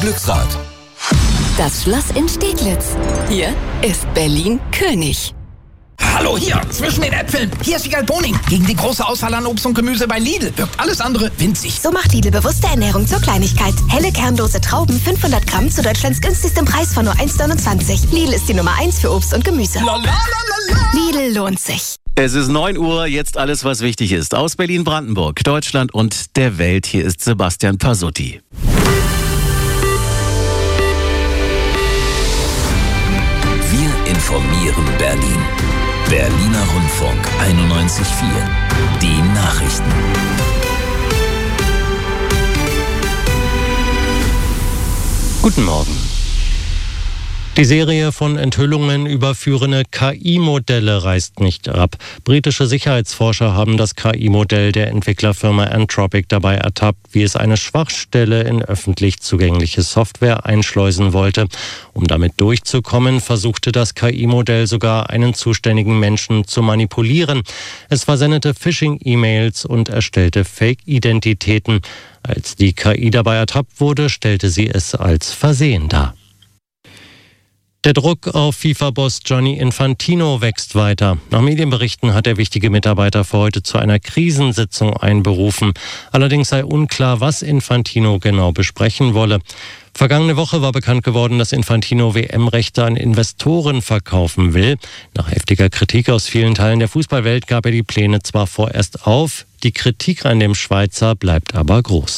Glücksrad. Das Schloss in Steglitz. Hier ist Berlin König. Hallo, hier, zwischen den Äpfeln. Hier ist Wiegald Boning. Gegen die große Auswahl an Obst und Gemüse bei Lidl wirkt alles andere winzig. So macht Lidl bewusste Ernährung zur Kleinigkeit. Helle kernlose Trauben, 500 Gramm zu Deutschlands günstigstem Preis von nur 1,29. Lidl ist die Nummer 1 für Obst und Gemüse. Lidl lohnt sich. Es ist 9 Uhr, jetzt alles, was wichtig ist. Aus Berlin-Brandenburg, Deutschland und der Welt. Hier ist Sebastian Pasutti. Wir informieren Berlin. Berliner Rundfunk 91.4. Die Nachrichten. Guten Morgen. Die Serie von Enthüllungen über führende KI-Modelle reißt nicht ab. Britische Sicherheitsforscher haben das KI-Modell der Entwicklerfirma Anthropic dabei ertappt, wie es eine Schwachstelle in öffentlich zugängliche Software einschleusen wollte. Um damit durchzukommen, versuchte das KI-Modell sogar einen zuständigen Menschen zu manipulieren. Es versendete Phishing-E-Mails und erstellte Fake-Identitäten. Als die KI dabei ertappt wurde, stellte sie es als Versehen dar. Der Druck auf FIFA-Boss Gianni Infantino wächst weiter. Nach Medienberichten hat der wichtige Mitarbeiter für heute zu einer Krisensitzung einberufen. Allerdings sei unklar, was Infantino genau besprechen wolle. Vergangene Woche war bekannt geworden, dass Infantino WM-Rechte an Investoren verkaufen will. Nach heftiger Kritik aus vielen Teilen der Fußballwelt gab er die Pläne zwar vorerst auf, die Kritik an dem Schweizer bleibt aber groß.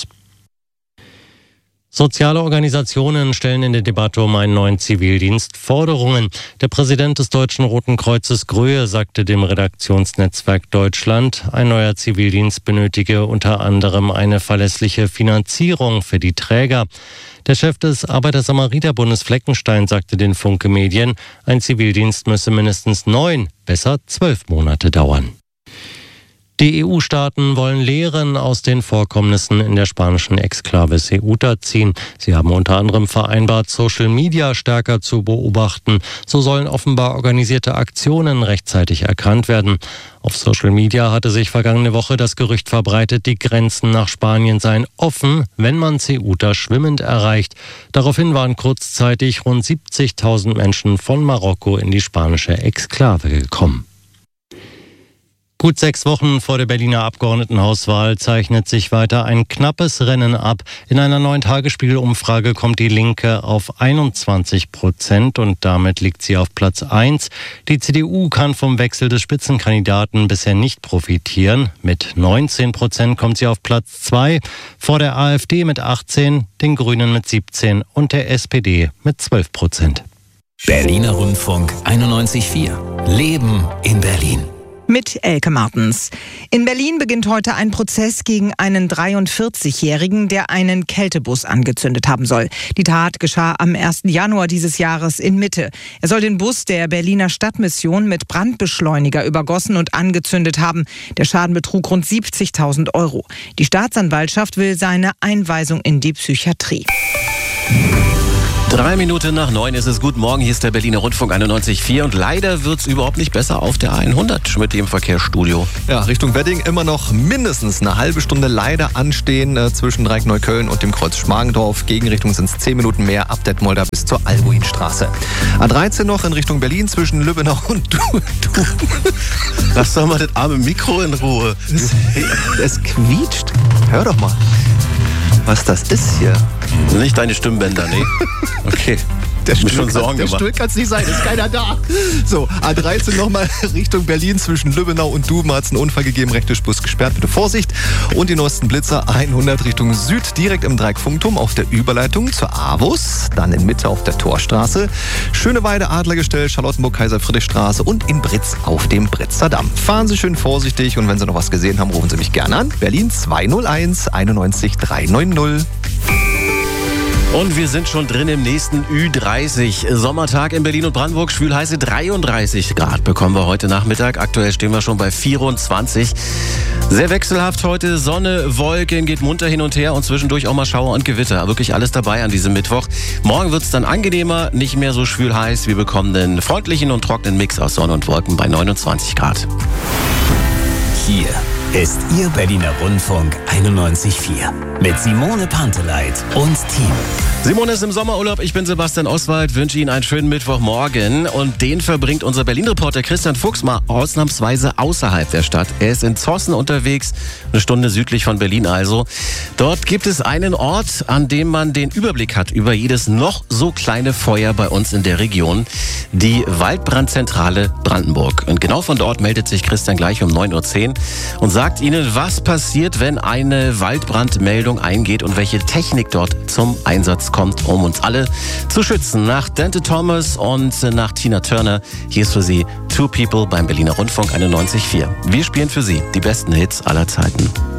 Soziale Organisationen stellen in der Debatte um einen neuen Zivildienst Forderungen. Der Präsident des Deutschen Roten Kreuzes Gröhe sagte dem Redaktionsnetzwerk Deutschland, ein neuer Zivildienst benötige unter anderem eine verlässliche Finanzierung für die Träger. Der Chef des Arbeiter-Samariter-Bundes Fleckenstein sagte den Funke Medien, ein Zivildienst müsse mindestens 9, besser 12 Monate dauern. Die EU-Staaten wollen Lehren aus den Vorkommnissen in der spanischen Exklave Ceuta ziehen. Sie haben unter anderem vereinbart, Social Media stärker zu beobachten. So sollen offenbar organisierte Aktionen rechtzeitig erkannt werden. Auf Social Media hatte sich vergangene Woche das Gerücht verbreitet, die Grenzen nach Spanien seien offen, wenn man Ceuta schwimmend erreicht. Daraufhin waren kurzzeitig rund 70.000 Menschen von Marokko in die spanische Exklave gekommen. Gut 6 Wochen vor der Berliner Abgeordnetenhauswahl zeichnet sich weiter ein knappes Rennen ab. In einer neuen Tagesspiegel-Umfrage kommt die Linke auf 21% und damit liegt sie auf Platz 1. Die CDU kann vom Wechsel des Spitzenkandidaten bisher nicht profitieren. Mit 19% kommt sie auf Platz 2, vor der AfD mit 18%, den Grünen mit 17% und der SPD mit 12%. Berliner Rundfunk 91.4. Leben in Berlin. Mit Elke Martens. In Berlin beginnt heute ein Prozess gegen einen 43-Jährigen, der einen Kältebus angezündet haben soll. Die Tat geschah am 1. Januar dieses Jahres in Mitte. Er soll den Bus der Berliner Stadtmission mit Brandbeschleuniger übergossen und angezündet haben. Der Schaden betrug rund 70.000 €. Die Staatsanwaltschaft will seine Einweisung in die Psychiatrie. 3 Minuten nach 9 ist es. Guten Morgen, hier ist der Berliner Rundfunk 91.4 und leider wird es überhaupt nicht besser auf der 100 Schmidt im Verkehrsstudio. Ja, Richtung Wedding immer noch mindestens eine halbe Stunde leider anstehen zwischen Dreieck-Neukölln und dem Kreuz Schmargendorf. Gegenrichtung sind es 10 Minuten mehr ab Detmolder bis zur Albuinstraße. A13 noch in Richtung Berlin zwischen Lübbenau und du. Lass doch mal das arme Mikro in Ruhe. Es quietscht. Hör doch mal. Was das ist hier. Nicht deine Stimmbänder, nee. Okay. Der Stuhl Sorgen kann es nicht sein, ist keiner da. So, A13 nochmal Richtung Berlin zwischen Lübbenau und Duben hat es einen Unfall gegeben, rechte Spur ist gesperrt, bitte Vorsicht. Und die neuesten Blitzer 100 Richtung Süd, direkt im Dreieck-Funkturm auf der Überleitung zur AWUS, dann in Mitte auf der Torstraße, Schöneweide, Adlergestell, Charlottenburg, Kaiser-Friedrich-Straße und in Britz auf dem Britzer Damm. Fahren Sie schön vorsichtig und wenn Sie noch was gesehen haben, rufen Sie mich gerne an. Berlin 201 91 390. Und wir sind schon drin im nächsten Ü30. Sommertag in Berlin und Brandenburg, schwülheiße 33 Grad bekommen wir heute Nachmittag. Aktuell stehen wir schon bei 24. Sehr wechselhaft heute, Sonne, Wolken, geht munter hin und her und zwischendurch auch mal Schauer und Gewitter. Wirklich alles dabei an diesem Mittwoch. Morgen wird es dann angenehmer, nicht mehr so schwülheiß. Wir bekommen einen freundlichen und trockenen Mix aus Sonne und Wolken bei 29 Grad. Hier ist Ihr Berliner Rundfunk 91.4. mit Simone Panteleit und Team. Simone ist im Sommerurlaub, ich bin Sebastian Oswald, wünsche Ihnen einen schönen Mittwochmorgen und den verbringt unser Berlin-Reporter Christian Fuchs mal ausnahmsweise außerhalb der Stadt. Er ist in Zossen unterwegs, eine Stunde südlich von Berlin also. Dort gibt es einen Ort, an dem man den Überblick hat über jedes noch so kleine Feuer bei uns in der Region, die Waldbrandzentrale Brandenburg. Und genau von dort meldet sich Christian gleich um 9.10 Uhr und sagt Ihnen, was passiert, wenn eine Waldbrandmeldung eingeht und welche Technik dort zum Einsatz kommt, um uns alle zu schützen. Nach Dante Thomas und nach Tina Turner, hier ist für Sie Two People beim Berliner Rundfunk 91.4. Wir spielen für Sie die besten Hits aller Zeiten.